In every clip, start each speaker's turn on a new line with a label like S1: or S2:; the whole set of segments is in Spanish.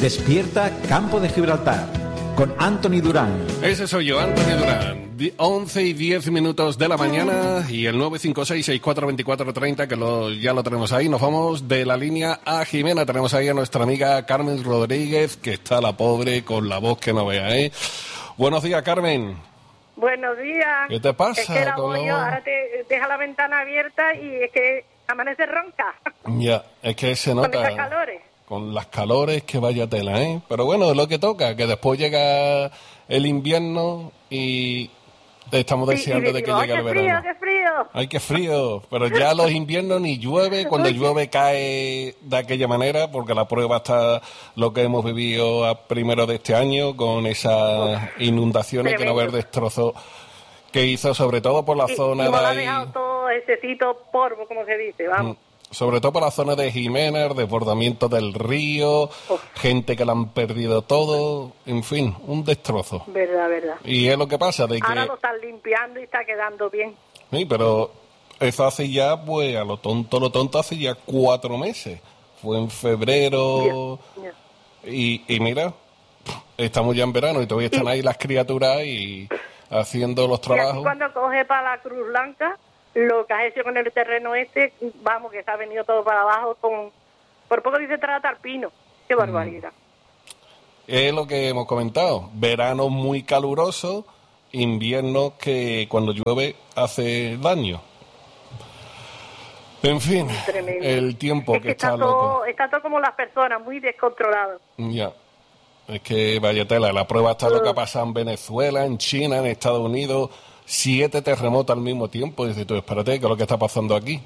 S1: Despierta Campo de Gibraltar con Anthony Durán.
S2: Ese soy yo, Anthony Durán. 11:10 de la mañana y el 956-642430, que ya lo tenemos ahí. Nos vamos de la línea a Jimena. Tenemos ahí a nuestra amiga Carmen Rodríguez, que está la pobre con la voz que no vea, ¿eh? Buenos días, Carmen.
S3: Buenos días.
S2: ¿Qué te pasa?
S3: Es que la voz yo, ahora te deja la ventana abierta y es que amanece ronca.
S2: Ya, es que se nota.
S3: Con esas calores.
S2: Con las calores, que vaya tela, ¿eh? Pero bueno, es lo que toca, que después llega el invierno y estamos deseando de que llegue el verano.
S3: ¡Qué frío!
S2: ¡Ay, qué frío! Pero ya los inviernos ni llueve, cuando llueve cae de aquella manera, porque la prueba está lo que hemos vivido a primero de este año, con esas inundaciones, que no ver destrozos que hizo, sobre todo por la zona de ahí.
S3: Ha dejado todo ese polvo, como se dice, vamos.
S2: Sobre todo por la zona de Jimena, desbordamiento del río, gente que la han perdido todo, en fin, un destrozo.
S3: Verdad.
S2: Y es lo que pasa, de que...
S3: Ahora lo están limpiando y está quedando bien.
S2: Sí, pero eso hace ya, pues, a lo tonto, hace ya 4 meses. Fue en febrero, y mira, estamos ya en verano y todavía están ahí las criaturas y haciendo los trabajos.
S3: Y así cuando coge para la Cruz Blanca, lo que has hecho con el terreno vamos, que se ha venido todo para abajo por poco dice trata al pino. ¡Qué barbaridad!
S2: Es lo que hemos comentado. Verano muy caluroso, invierno que cuando llueve hace daño. En fin,
S3: tremendo.
S2: El tiempo que está
S3: loco. Está todo como las personas, muy descontrolado.
S2: Ya. Es que vaya tela, la prueba está lo que ha pasado en Venezuela, en China, en Estados Unidos. 7 terremotos al mismo tiempo. Dices tú, espérate, ¿qué es lo que está pasando aquí?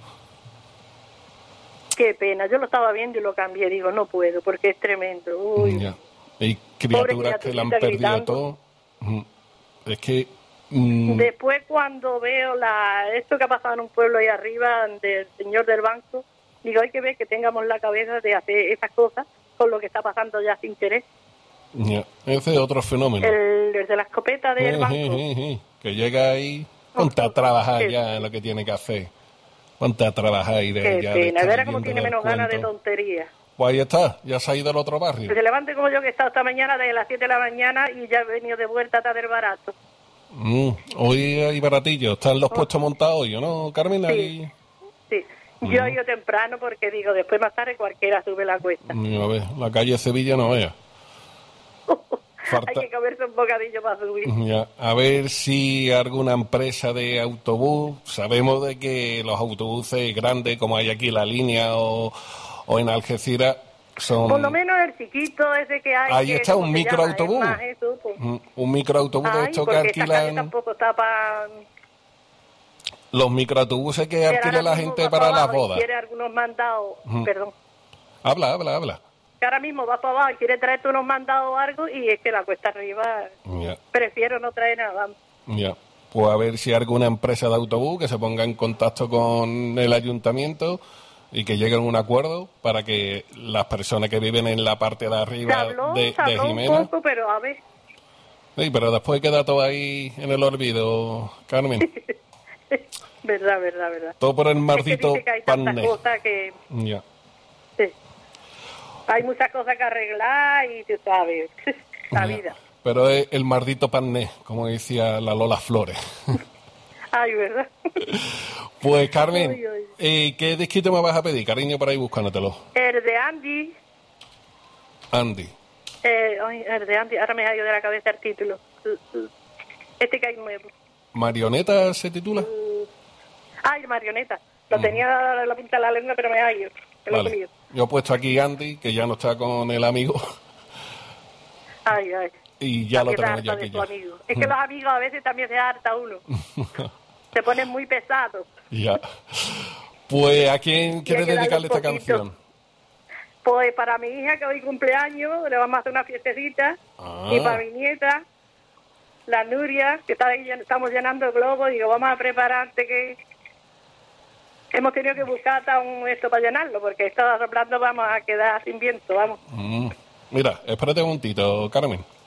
S3: Qué pena, yo lo estaba viendo y lo cambié. Digo, no puedo, porque es tremendo. Uy.
S2: Ya. Hay criaturas que la han perdido gritando. Todo. Es que...
S3: Después cuando veo esto que ha pasado en un pueblo ahí arriba, del señor del banco, digo, hay que ver que tengamos la cabeza de hacer esas cosas con lo que está pasando ya sin querer.
S2: Ya. Ese es otro fenómeno.
S3: El de la escopeta del banco.
S2: Que llega ahí, ponte a trabajar ya en lo que tiene que hacer. Ponte a trabajar y de ya.
S3: Qué pena, verá cómo tiene menos ganas de tonterías.
S2: Pues ahí está, ya se ha ido al otro barrio.
S3: Que se levante como yo, que he estado esta mañana desde las 7 de la mañana y ya he venido de vuelta hasta del barato.
S2: Hoy hay baratillo, están los puestos montados hoy, ¿no, Carmen?
S3: Sí. Yo he ido temprano porque digo, después más tarde cualquiera sube la cuesta.
S2: A ver, la calle Sevilla no vea.
S3: Hay que comerse un bocadillo para subir.
S2: Ya, a ver si alguna empresa de autobús, sabemos de que los autobuses grandes como hay aquí la línea o en Algeciras son...
S3: Por lo menos el chiquito ese que hay.
S2: Ahí está un microautobús. Un microautobús de estos que alquilan...
S3: Tampoco está para...
S2: Los microautobuses que alquila la gente para las bodas.
S3: Quiere algunos mandados, perdón.
S2: Habla.
S3: Que ahora mismo va para abajo y quiere traerte unos mandados o algo y es que la cuesta arriba prefiero no traer nada.
S2: Ya, pues a ver si hay alguna empresa de autobús que se ponga en contacto con el ayuntamiento y que lleguen a un acuerdo para que las personas que viven en la parte de arriba de Jimena...
S3: un poco, pero a ver.
S2: Sí, pero después queda todo ahí en el olvido, Carmen.
S3: Verdad.
S2: Todo por el maldito
S3: panné.
S2: Ya.
S3: Sí. Hay muchas cosas que arreglar y tú sabes, la vida.
S2: Pero es el maldito panné, como decía la Lola Flores.
S3: Ay, ¿verdad?
S2: Pues, Carmen, ¿qué disquito me vas a pedir, cariño, para ir buscándotelo?
S3: El de Andy. El de Andy, ahora me ha ido de la cabeza el título. Este que hay nuevo.
S2: ¿Marioneta se titula?
S3: Marioneta. Lo tenía la punta de la lengua, pero me ha ido.
S2: Vale. Yo he puesto aquí Andy, que ya no está con el amigo.
S3: Ay.
S2: Y ya lo tenemos ya aquí.
S3: Es que los amigos a veces también se harta uno. Se ponen muy pesados.
S2: Ya. Pues, ¿a quién quieres dedicarle esta canción?
S3: Pues para mi hija, que hoy cumpleaños, le vamos a hacer una fiestecita. Y para mi nieta, la Nuria, que estamos llenando el globo, digo, vamos a prepararte que... Hemos tenido que buscar hasta esto para llenarlo, porque esto soplando vamos a quedar sin viento, vamos.
S2: Mira, espérate un momentito, Carmen.